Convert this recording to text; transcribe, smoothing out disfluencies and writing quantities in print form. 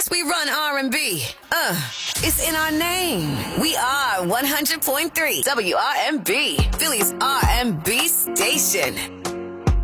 Yes, we run R&B. It's in our name. We are 100.3 WRMB, Philly's R&B station.